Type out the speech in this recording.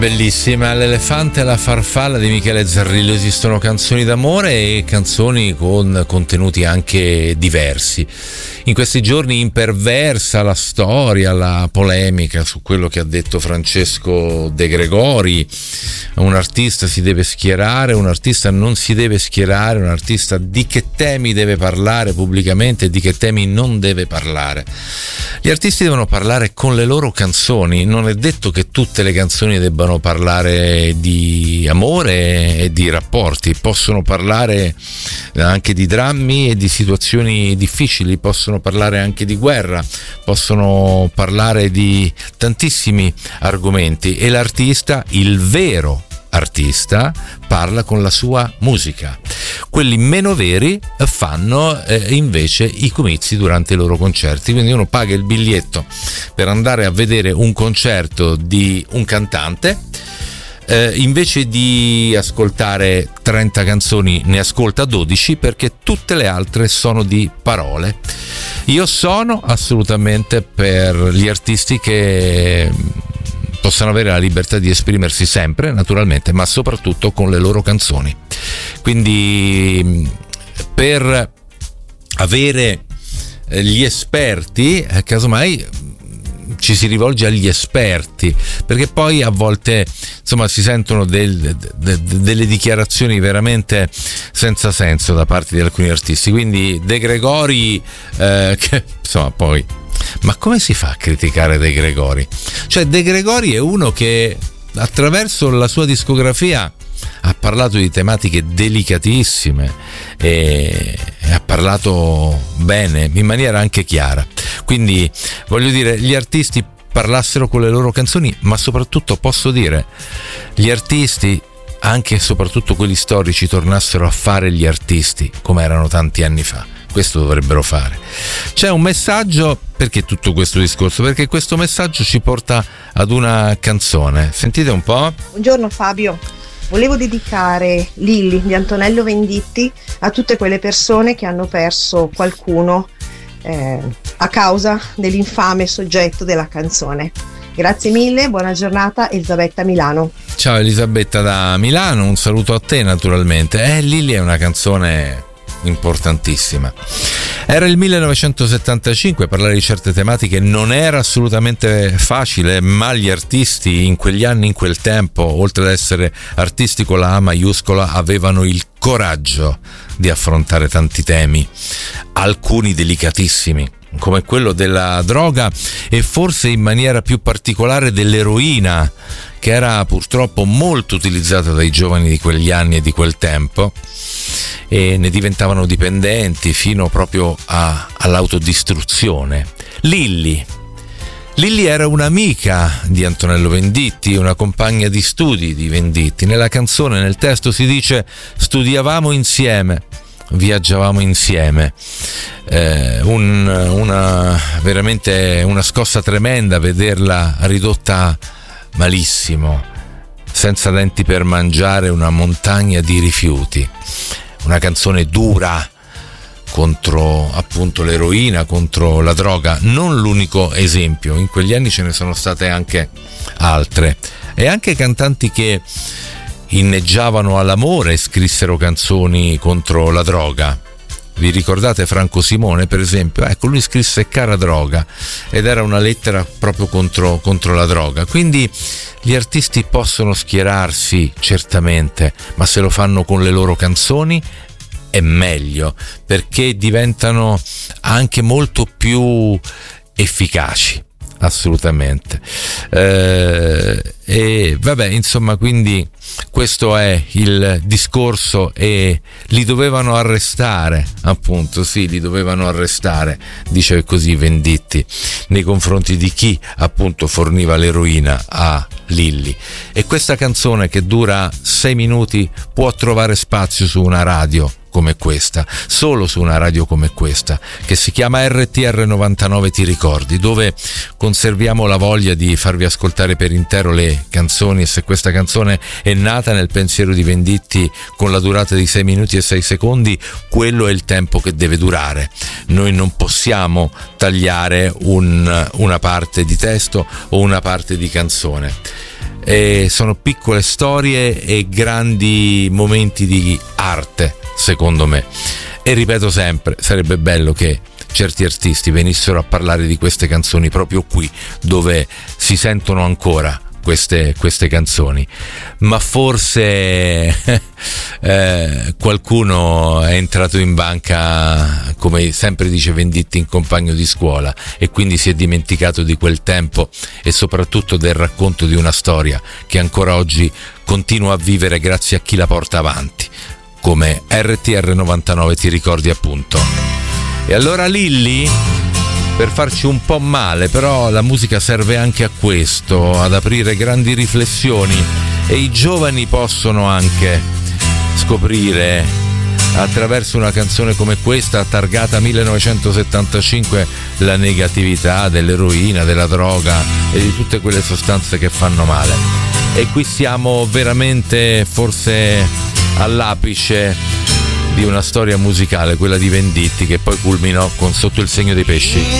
Bellissima, L'elefante e la farfalla di Michele Zarrillo. Esistono canzoni d'amore e canzoni con contenuti anche diversi. In questi giorni imperversa la storia, la polemica su quello che ha detto Francesco De Gregori. Un artista si deve schierare, un artista non si deve schierare, un artista di che temi deve parlare pubblicamente e di che temi non deve parlare. Gli artisti devono parlare con le loro canzoni, non è detto che tutte le canzoni debbano parlare di amore e di rapporti, possono parlare anche di drammi e di situazioni difficili, possono parlare anche di guerra, possono parlare di tantissimi argomenti, e l'artista, il vero artista, parla con la sua musica. Quelli meno veri fanno invece i comizi durante i loro concerti, quindi uno paga il biglietto per andare a vedere un concerto di un cantante, invece di ascoltare 30 canzoni ne ascolta 12, perché tutte le altre sono di parole. Io sono assolutamente per gli artisti che possano avere la libertà di esprimersi sempre, naturalmente, ma soprattutto con le loro canzoni. Quindi per avere gli esperti, casomai ci si rivolge agli esperti, perché poi a volte insomma si sentono delle dichiarazioni veramente senza senso da parte di alcuni artisti. Quindi De Gregori, che insomma poi, ma come si fa a criticare De Gregori? Cioè, De Gregori è uno che attraverso la sua discografia ha parlato di tematiche delicatissime e ha parlato bene, in maniera anche chiara. Quindi voglio dire, gli artisti parlassero con le loro canzoni, ma soprattutto posso dire, gli artisti, anche e soprattutto quelli storici, tornassero a fare gli artisti come erano tanti anni fa. Questo dovrebbero fare. C'è un messaggio, perché tutto questo discorso? Perché questo messaggio ci porta ad una canzone. Sentite un po'. Buongiorno Fabio, volevo dedicare Lilli di Antonello Venditti a tutte quelle persone che hanno perso qualcuno a causa dell'infame soggetto della canzone. Grazie mille, buona giornata. Elisabetta, Milano. Ciao Elisabetta da Milano, un saluto a te naturalmente. Lilli è una canzone importantissima. Era il 1975, parlare di certe tematiche non era assolutamente facile, ma gli artisti in quegli anni, in quel tempo, oltre ad essere artisti con la A maiuscola, avevano il coraggio di affrontare tanti temi, alcuni delicatissimi, come quello della droga e forse in maniera più particolare dell'eroina, che era purtroppo molto utilizzata dai giovani di quegli anni e di quel tempo, e ne diventavano dipendenti fino proprio all'autodistruzione. Lilli era un'amica di Antonello Venditti, una compagna di studi di Venditti. Nella canzone, nel testo si dice: studiavamo insieme, viaggiavamo insieme. Veramente una scossa tremenda vederla ridotta malissimo, senza denti per mangiare, una montagna di rifiuti. Una canzone dura contro appunto l'eroina, contro la droga. Non l'unico esempio, in quegli anni ce ne sono state anche altre, e anche cantanti che inneggiavano all'amore scrissero canzoni contro la droga. Vi ricordate Franco Simone, per esempio? Ecco, lui scrisse Cara droga, ed era una lettera proprio contro la droga. Quindi gli artisti possono schierarsi, certamente, ma se lo fanno con le loro canzoni è meglio, perché diventano anche molto più efficaci, assolutamente. E vabbè, insomma, quindi questo è il discorso, e li dovevano arrestare, appunto, sì, li dovevano arrestare, dice così Venditti, nei confronti di chi appunto forniva l'eroina a Lilli. E questa canzone, che dura 6 minuti, può trovare spazio su una radio come questa, solo su una radio come questa, che si chiama RTR 99, ti ricordi, dove conserviamo la voglia di farvi ascoltare per intero le canzoni. E se questa canzone è nata nel pensiero di Venditti con la durata di 6 minuti e 6 secondi, quello è il tempo che deve durare. Noi non possiamo tagliare una parte di testo o una parte di canzone. e sono piccole storie e grandi momenti di arte, secondo me. E ripeto sempre, sarebbe bello che certi artisti venissero a parlare di queste canzoni proprio qui, dove si sentono ancora queste canzoni, ma forse qualcuno è entrato in banca, come sempre dice Venditti, in compagno di scuola, e quindi si è dimenticato di quel tempo e soprattutto del racconto di una storia che ancora oggi continua a vivere grazie a chi la porta avanti, come RTR 99 ti ricordi appunto. E allora Lilli, per farci un po' male, però la musica serve anche a questo, ad aprire grandi riflessioni, e i giovani possono anche scoprire attraverso una canzone come questa, targata 1975, la negatività dell'eroina, della droga e di tutte quelle sostanze che fanno male. E qui siamo veramente forse all'apice di una storia musicale, quella di Venditti, che poi culminò con Sotto il segno dei pesci.